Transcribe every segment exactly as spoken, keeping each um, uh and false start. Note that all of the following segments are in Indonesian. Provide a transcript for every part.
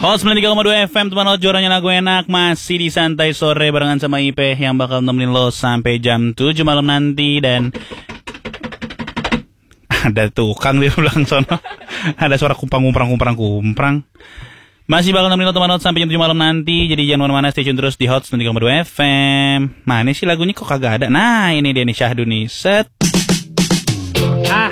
Hot sembilan puluh tiga koma dua F M, teman hot juaranya lagu enak. Masih di Santai Sore barengan sama I P yang bakal nemenin lo sampai jam tujuh malam nanti. Dan ada tukang di belakang sono. Ada suara kumpang kumprang kumprang kumprang. Masih bakal nemenin lo teman hot sampai jam tujuh malam nanti. Jadi jangan kemana-mana, stay tune terus di Hot sembilan puluh tiga koma dua F M. Mana sih lagunya kok kagak ada? Nah ini dia nih, Syahdu nih. Set. Ah.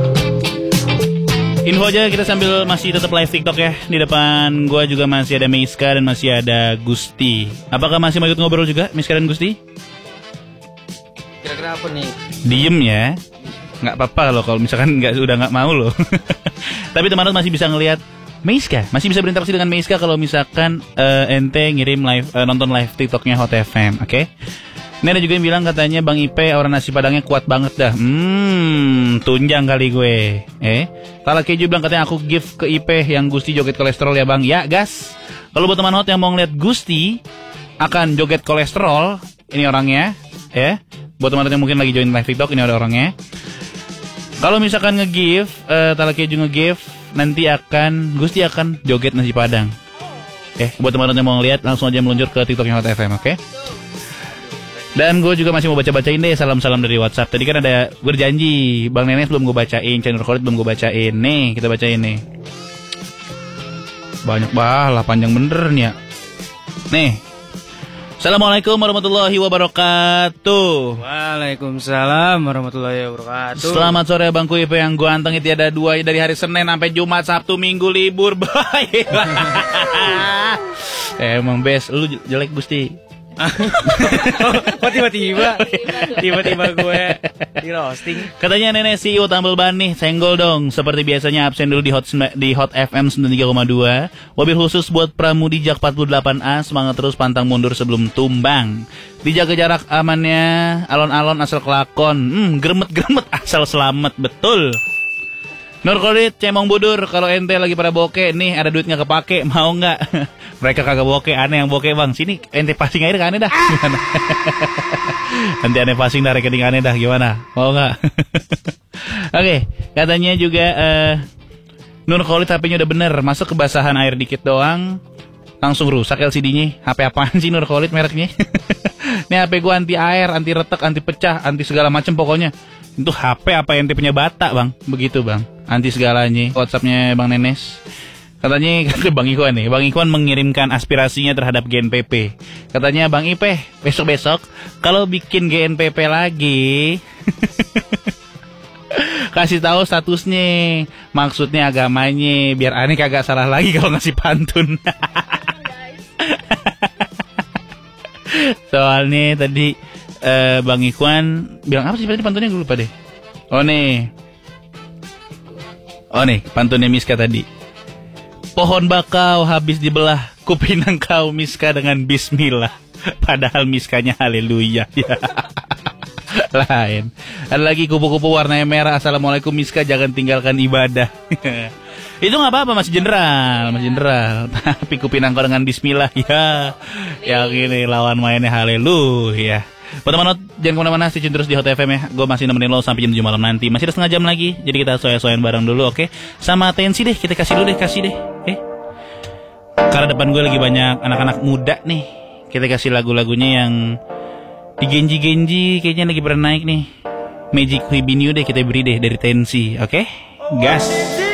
Info aja, kita sambil masih tetap live TikTok ya. Di depan gua juga masih ada Miska dan masih ada Gusti. Apakah masih mau ikut ngobrol juga Miska dan Gusti? Kira-kira apa nih? Diem ya. Nggak apa-apa loh kalau misalkan nggak udah nggak mau loh. Tapi teman-teman masih bisa ngelihat Miska, masih bisa berinteraksi dengan Miska kalau misalkan uh, ente ngirim live uh, nonton live TikToknya Hot F M, oke? Okay? Ini ada juga yang bilang katanya Bang I P orang nasi padangnya kuat banget dah. Hmm, tunjang kali gue. Eh, Tala Keju bilang katanya aku gift ke I P yang Gusti joget kolesterol ya Bang. Ya gas. Kalau buat teman hot yang mau ngeliat Gusti akan joget kolesterol, ini orangnya. Ya, buat teman-teman yang mungkin lagi join live TikTok, ini ada orangnya. Kalau misalkan nge-gift, uh, Tala Keju nge-gift, nanti akan Gusti akan joget nasi padang. Eh, buat teman-teman yang mau ngeliat langsung aja meluncur ke TikToknya Hot F M, oke? Okay? Dan gue juga masih mau baca-bacain deh salam-salam dari WhatsApp. Tadi kan ada gue janji Bang Nenes belum gue bacain, channel Khalid belum gue bacain. Nih kita bacain nih. Banyak balah, panjang bener nih ya. Nih. Assalamualaikum warahmatullahi wabarakatuh. Waalaikumsalam warahmatullahi wabarakatuh. Selamat sore Bang Kuipe yang gue anteng itu ada dua dari hari Senin sampai Jumat, Sabtu, Minggu libur. Baik. Emang best, lu jelek Gusti. Kok tiba-tiba Tiba-tiba gue di roasting. Katanya nenek C E O tampil ban nih, senggol dong. Seperti biasanya absen dulu di Hot di Hot F M sembilan puluh tiga koma dua. Wabil khusus buat Pramudi Jak empat puluh delapan A. Semangat terus, pantang mundur sebelum tumbang. Dijaga jarak amannya, alon-alon asal kelakon. Hmm, gremet-gremet asal selamat, betul. Nur Khalid, cemong budur. Kalau ente lagi pada bokeh, nih ada duit gak kepake, mau gak? Mereka kagak bokeh, aneh yang bokeh Bang. Sini ente passing aja kan aneh dah. Gimana? Nanti aneh passing dah, rekening aneh dah, gimana? Mau gak? Oke, okay, katanya juga uh, Nur Khalid H P-nya udah bener. Masuk kebasahan air dikit doang langsung rusak L C D-nya. H P apaan sih Nur Khalid mereknya? Ini H P gue anti air, anti retak, anti pecah, anti segala macem pokoknya. Itu H P apa ente punya bata Bang? Begitu Bang, anti segalanya. WhatsApp-nya Bang Nenes. Katanya Bang Ikhwan nih, Bang Ikhwan mengirimkan aspirasinya terhadap G N P P. Katanya Bang I P, besok-besok kalau bikin G N P P lagi kasih tahu statusnya, maksudnya agamanya, biar aneh kagak salah lagi kalau ngasih pantun. Soalnya tadi uh, Bang Ikhwan bilang apa sih tadi pantunnya, gue lupa deh. Oh nih, oh nih pantunnya Miska tadi. Pohon bakau habis dibelah, kupinang kau Miska dengan bismillah. Padahal Miskanya haleluya. Lain. Ada lagi kupu-kupu warnanya merah. Assalamualaikum Miska, jangan tinggalkan ibadah. Itu nggak apa-apa, masih general, masih general. Tapi kupinang kau dengan bismillah. Ya, yang ini lawan mainnya haleluya. Buat teman-teman jangan kemana-mana, stay tune terus di Hot F M ya. Gue masih nemenin lo sampai jam tujuh malam nanti. Masih ada setengah jam lagi, jadi kita soya-soyan bareng dulu, oke? Okay? Sama atensi deh, kita kasih dulu deh, kasih deh, eh? Karena depan gue lagi banyak anak-anak muda nih. Kita kasih lagu-lagunya yang di Genji-Genji kayaknya lagi pernah naik nih. Magic Hibinyu deh kita beri deh dari Tensi, oke? Okay? Gas.